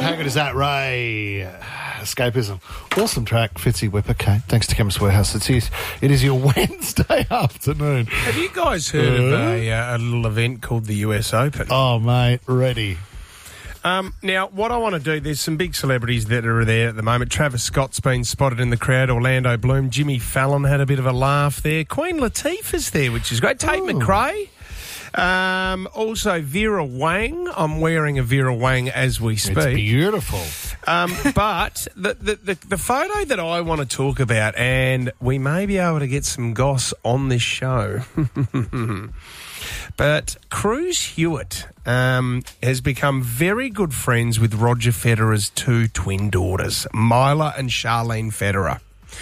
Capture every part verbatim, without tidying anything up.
How good is that, Ray? Escapism. Awesome track, Fitzy Whipper, Kate. Thanks to Chemist Warehouse. It's his, it is your Wednesday afternoon. Have you guys heard uh, of a, uh, a little event called the U S Open? Oh, mate, ready. Um, now, what I want to do, there's some big celebrities that are there at the moment. Travis Scott's been spotted in the crowd. Orlando Bloom. Jimmy Fallon had a bit of a laugh there. Queen Latifah's there, which is great. Tate oh. McRae. Um, also, Vera Wang. I'm wearing a Vera Wang as we speak. It's beautiful. Um, but the, the, the, the photo that I want to talk about, and we may be able to get some goss on this show, but Cruz Hewitt um, has become very good friends with Roger Federer's two twin daughters, Mila and Charlene Federer.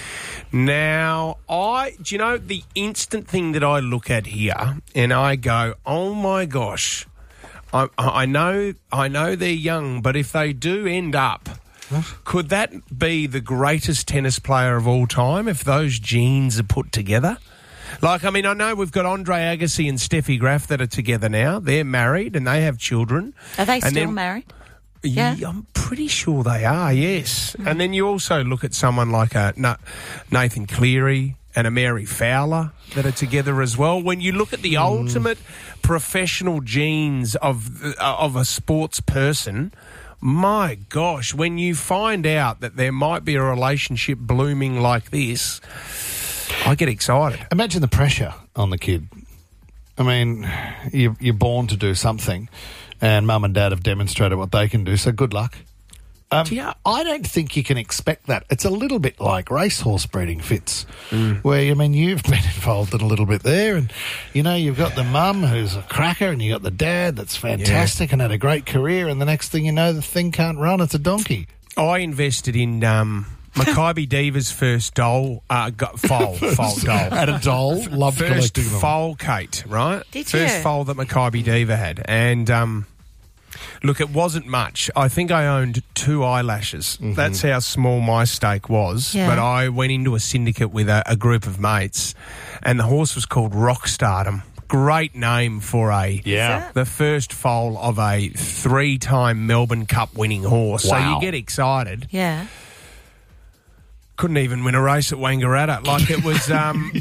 Now, I, do you know, the instant thing that I look at here and I go, oh my gosh, I, I know, I know they're young, but if they do end up, what? Could that be the greatest tennis player of all time if those genes are put together? Like, I mean, I know we've got Andre Agassi and Steffi Graf that are together now. They're married and they have children. Are they and still then, married? Yeah, Yeah. I'm pretty sure they are, yes. Mm. And then you also look at someone like a Nathan Cleary and a Mary Fowler that are together as well. When you look at the mm. ultimate professional genes of uh, of a sports person, my gosh, when you find out that there might be a relationship blooming like this, I get excited. Imagine the pressure on the kid. I mean, you, you're born to do something, and mum and dad have demonstrated what they can do, so good luck. Um, yeah, I don't think you can expect that. It's a little bit like racehorse breeding, Fitz, mm. where, I mean, you've been involved in a little bit there, and, you know, you've got the mum who's a cracker, and you've got the dad that's fantastic yeah. and had a great career, and the next thing you know, the thing can't run. It's a donkey. I invested in um, Maccabi Diva's first doll, uh, go- foal, foal doll. Had a doll, loved first collecting them. foal, Kate, right? Did first you? foal that Maccabi Diva had, and... Um, Look, it wasn't much. I think I owned two eyelashes. Mm-hmm. That's how small my stake was. Yeah. But I went into a syndicate with a, a group of mates, and the horse was called Rockstardom. Great name for a yeah the first foal of a three-time Melbourne Cup winning horse. Wow. So you get excited. Yeah. Couldn't even win a race at Wangaratta. Like, it was um,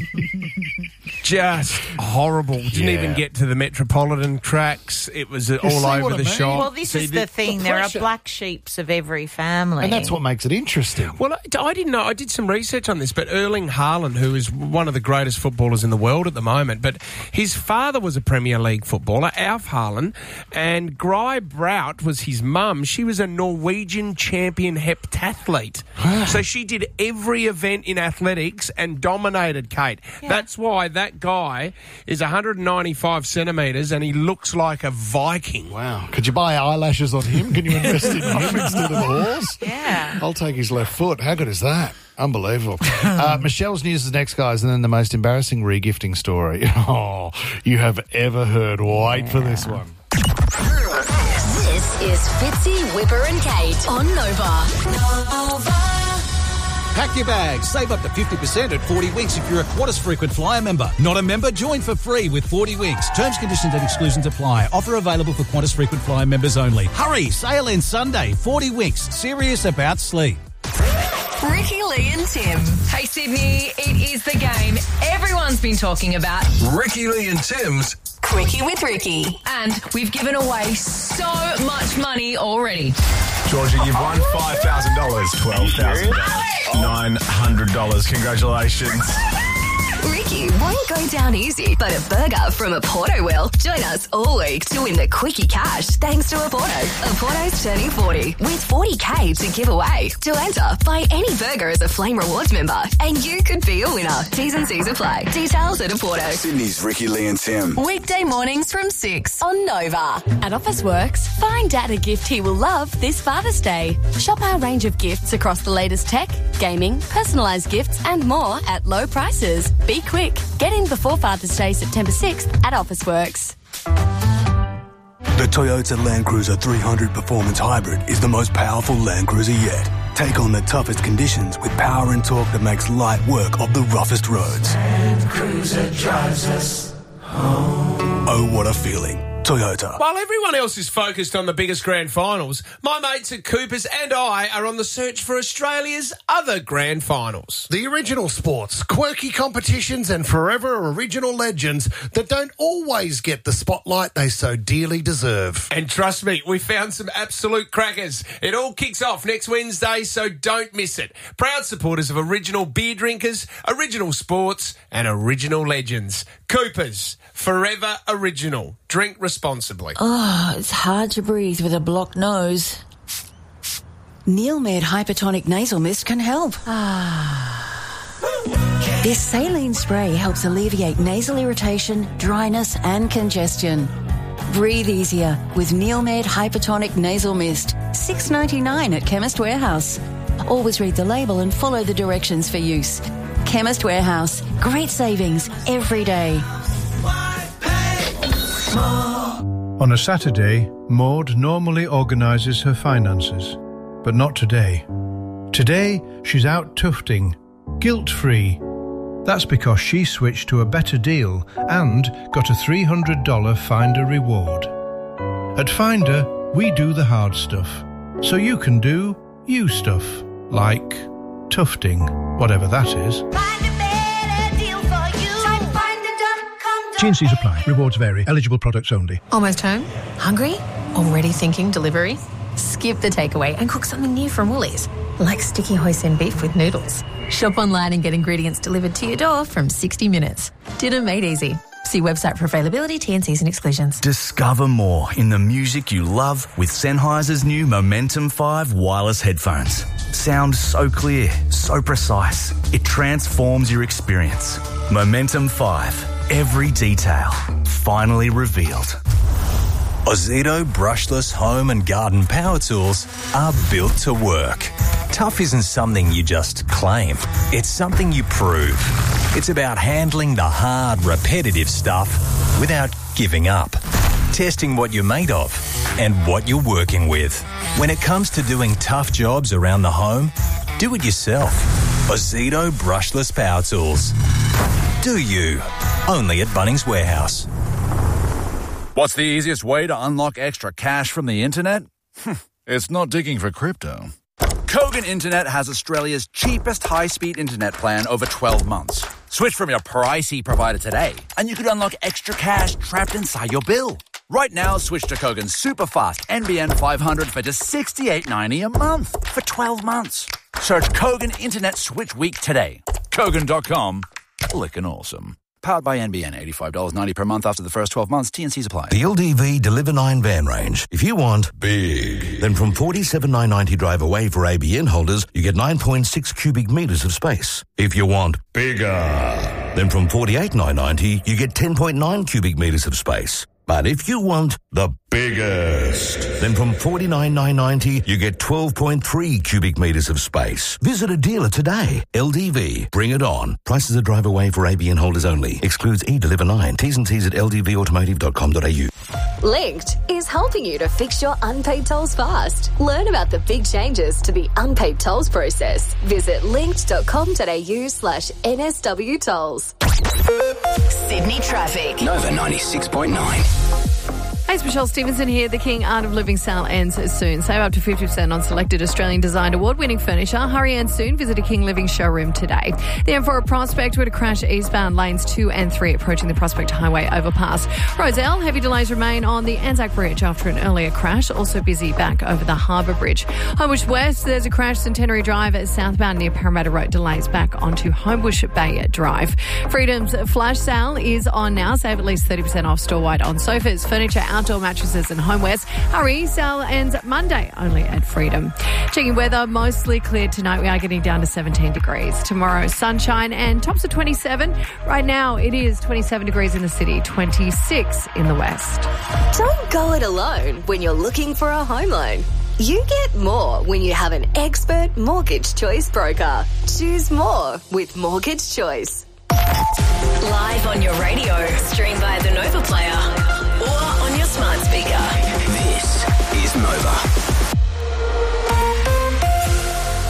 just horrible. Didn't Yeah. even get to the Metropolitan tracks. It was all see over what I the mean? shop. Well, this See, is the thing. the there are pressure. black sheeps of every family. And that's what makes it interesting. Well, I, I didn't know. I did some research on this, but Erling Haaland, who is one of the greatest footballers in the world at the moment, but his father was a Premier League footballer, Alf Haaland, and Gry Brout was his mum. She was a Norwegian champion heptathlete. So she did every event in athletics and dominated, Kate. Yeah. That's why that guy is one hundred ninety-five centimetres and he looks like a Viking. Wow. Could you buy eyelashes on him? Can you invest in him instead of the horse? Yeah. I'll take his left foot. How good is that? Unbelievable. uh, Michelle's news is next, guys, and then the most embarrassing re-gifting story. Oh, you have ever heard. Wait for this one. This is Fitzy, Whipper and Kate on Nova. Nova. Pack your bags. Save up to fifty percent at forty Winks if you're a Qantas frequent flyer member. Not a member? Join for free with forty Winks. Terms, conditions and exclusions apply. Offer available for Qantas frequent flyer members only. Hurry! Sale ends Sunday. forty Winks. Serious about sleep. Ricky, Lee and Tim. Hey Sydney, it is the game everyone's been talking about. Ricky, Lee and Tim's Quickie with Ricky. And we've given away so much money already. Georgia, you've won five thousand dollars, twelve thousand dollars, nine hundred dollars. Congratulations. Ricky won't go down easy, but a burger from Aporto will. Join us all week to win the Quickie Cash thanks to Aporto. Aporto's turning forty with forty K to give away. To enter, buy any burger as a Flame Rewards member and you could be a winner. T's and C's apply. Details at Aporto. Sydney's Ricky, Lee and Tim. Weekday mornings from six on Nova. At Officeworks, find Dad a gift he will love this Father's Day. Shop our range of gifts across the latest tech, gaming, personalised gifts and more at low prices. Be quick. Get in before Father's Day, September sixth at Officeworks. The Toyota Land Cruiser three hundred Performance Hybrid is the most powerful Land Cruiser yet. Take on the toughest conditions with power and torque that makes light work of the roughest roads. Land Cruiser drives us home. Oh, what a feeling. Toyota. While everyone else is focused on the biggest grand finals, my mates at Coopers and I are on the search for Australia's other grand finals. The original sports, quirky competitions and forever original legends that don't always get the spotlight they so dearly deserve. And trust me, we found some absolute crackers. It all kicks off next Wednesday, so don't miss it. Proud supporters of original beer drinkers, original sports and original legends. Coopers, forever original. Drink responsibly. Oh, it's hard to breathe with a blocked nose. Neilmed Hypertonic Nasal Mist can help. This saline spray helps alleviate nasal irritation, dryness and congestion. Breathe easier with Neilmed Hypertonic Nasal Mist. six dollars ninety-nine at Chemist Warehouse. Always read the label and follow the directions for use. Chemist Warehouse. Great savings every day. On a Saturday, Maud normally organises her finances, but not today. Today, she's out tufting, guilt-free. That's because she switched to a better deal and got a three hundred dollars Finder reward. At Finder, we do the hard stuff, so you can do you stuff, like tufting, whatever that is. T and C's apply. Rewards vary. Eligible products only. Almost home? Hungry? Already thinking delivery? Skip the takeaway and cook something new from Woolies, like sticky hoisin beef with noodles. Shop online and get ingredients delivered to your door from sixty minutes. Dinner made easy. See website for availability, T and C's and exclusions. Discover more in the music you love with Sennheiser's new Momentum five wireless headphones. Sound so clear, so precise. It transforms your experience. Momentum five. Every detail finally revealed. Ozito brushless home and garden power tools are built to work. Tough isn't something you just claim. It's something you prove. It's about handling the hard, repetitive stuff without giving up. Testing what you're made of and what you're working with. When it comes to doing tough jobs around the home, do it yourself. Ozito brushless power tools. Do you? Only at Bunnings Warehouse. What's the easiest way to unlock extra cash from the internet? It's not digging for crypto. Kogan Internet has Australia's cheapest high-speed internet plan over twelve months. Switch from your pricey provider today, and you could unlock extra cash trapped inside your bill. Right now, switch to Kogan's super-fast N B N five hundred for just sixty-eight ninety a month for twelve months. Search Kogan Internet Switch Week today. Kogan dot com. Lickin' awesome. Powered by N B N, eighty-five dollars ninety per month after the first twelve months. T and C's apply. The L D V Deliver nine van range. If you want big, then from forty-seven thousand nine hundred ninety drive away for A B N holders, you get nine point six cubic metres of space. If you want bigger, then from forty-eight thousand nine hundred ninety, you get ten point nine cubic metres of space. But if you want the biggest, then from forty-nine thousand nine hundred ninety, you get twelve point three cubic metres of space. Visit a dealer today. L D V. Bring it on. Prices are drive away for A B N holders only. Excludes e-Deliver nine. T's and C's at l d v automotive dot com dot a u. Linked is helping you to fix your unpaid tolls fast. Learn about the big changes to the unpaid tolls process. Visit linked dot com dot a u slash N S W tolls. Sydney traffic. Nova ninety-six point nine. Hey, it's Michelle Stevenson here. The King Art of Living sale ends soon. Save up to fifty percent on selected Australian Designed Award-winning furniture. Hurry and soon. Visit a King Living showroom today. The M four Prospect with a crash eastbound lanes two and three approaching the Prospect Highway overpass. Rozelle, heavy delays remain on the Anzac Bridge after an earlier crash. Also busy back over the Harbour Bridge. Homebush West, there's a crash Centenary Drive southbound near Parramatta Road. Delays back onto Homebush Bay Drive. Freedom's flash sale is on now. Save at least thirty percent off store-wide on sofas, furniture, outdoor mattresses and homewares. Hurry, sale ends Monday only at Freedom. Checking weather, mostly clear tonight. We are getting down to seventeen degrees. Tomorrow, sunshine and tops of twenty-seven. Right now, it is twenty-seven degrees in the city, twenty-six in the west. Don't go it alone when you're looking for a home loan. You get more when you have an expert mortgage choice broker. Choose more with Mortgage Choice. Live on your radio, stream via the Nova Player, or on your smart speaker. This is Nova. Good afternoon.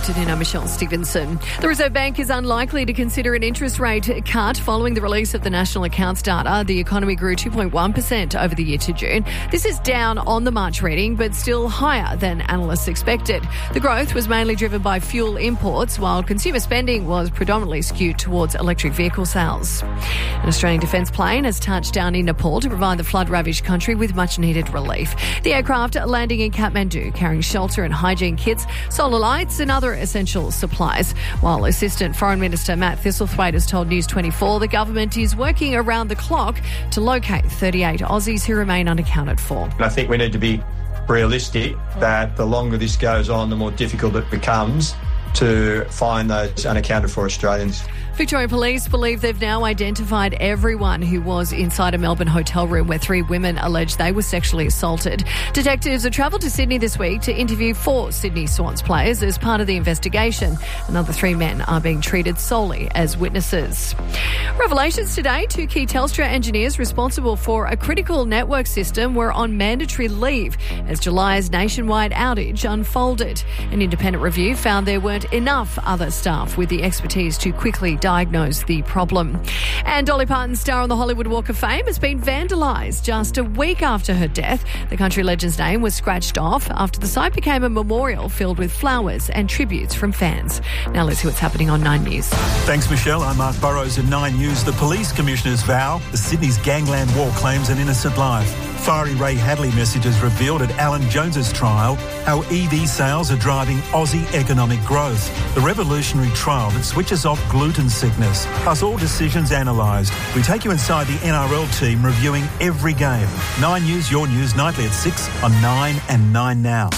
afternoon. I'm Michelle Stevenson. The Reserve Bank is unlikely to consider an interest rate cut following the release of the national accounts data. The economy grew two point one percent over the year to June. This is down on the March reading, but still higher than analysts expected. The growth was mainly driven by fuel imports, while consumer spending was predominantly skewed towards electric vehicle sales. An Australian defence plane has touched down in Nepal to provide the flood-ravaged country with much-needed relief. The aircraft landing in Kathmandu, carrying shelter and hygiene kits, solar lights and other essential supplies. While Assistant Foreign Minister Matt Thistlethwaite has told News twenty-four the government is working around the clock to locate thirty-eight Aussies who remain unaccounted for. And I think we need to be realistic that the longer this goes on, the more difficult it becomes to find those unaccounted for Australians. Victoria Police believe they've now identified everyone who was inside a Melbourne hotel room where three women alleged they were sexually assaulted. Detectives have travelled to Sydney this week to interview four Sydney Swans players as part of the investigation. Another three men are being treated solely as witnesses. Revelations today, two key Telstra engineers responsible for a critical network system were on mandatory leave as July's nationwide outage unfolded. An independent review found there weren't enough other staff with the expertise to quickly diagnose the problem. And Dolly Parton's star on the Hollywood Walk of Fame has been vandalised just a week after her death. The country legend's name was scratched off after the site became a memorial filled with flowers and tributes from fans. Now let's see what's happening on Nine News. Thanks, Michelle. I'm Mark Burrows in Nine News. The police commissioners vow the Sydney's gangland war claims an innocent life. Fiery Ray Hadley messages revealed at Alan Jones's trial how E V sales are driving Aussie economic growth. The revolutionary trial that switches off gluten sickness, plus all decisions analysed. We take you inside the N R L team reviewing every game. Nine News, your news, nightly at six on Nine and Nine Now.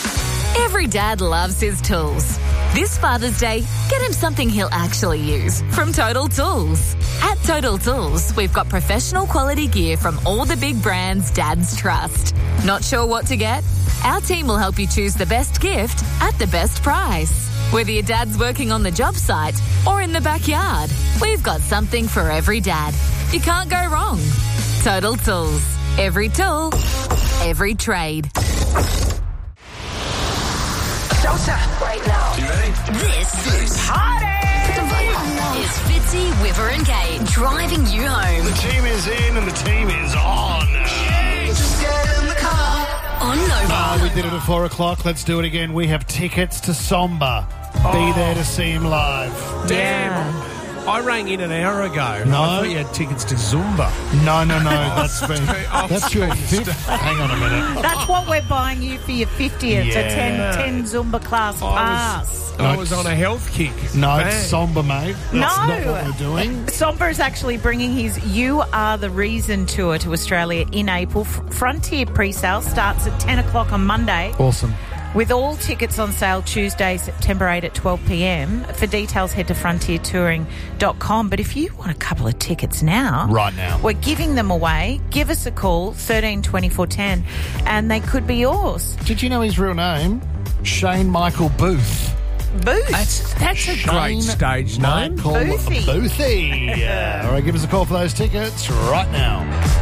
Every dad loves his tools. This Father's Day, get him something he'll actually use from Total Tools. At Total Tools, we've got professional quality gear from all the big brands dads trust. Not sure what to get? Our team will help you choose the best gift at the best price. Whether your dad's working on the job site or in the backyard, we've got something for every dad. You can't go wrong. Total Tools. Every tool, every trade. Showtime right now. You ready? This, this party is Fitzy, Whipper and Kate driving you home. The team is in and the team is on. Just get in the car. On Nova. Oh, we did it at four o'clock. Let's do it again. We have tickets to Somba. Oh. Be there to see him live. Damn. I rang in an hour ago. No. I thought you had tickets to Zumba. No, no, no. That's been, Off that's your screen fifth. stuff. Hang on a minute. That's what we're buying you for your fiftieth, Yeah. a ten, ten Zumba class pass. I was on a health kick. No, Bang. it's Somba, mate. That's No. not what we're doing. Somber is actually bringing his You Are the Reason tour to Australia in April. F- Frontier pre-sale starts at ten o'clock on Monday. Awesome. With all tickets on sale Tuesday, September eighth at twelve p.m. For details, head to frontier touring dot com. But if you want a couple of tickets now, Right now. we're giving them away. Give us a call, thirteen twenty-four ten, and they could be yours. Did you know his real name? Shane Michael Booth. Booth. That's, that's a great stage name. Michael Boothy. Boothy. Yeah. All right, give us a call for those tickets right now.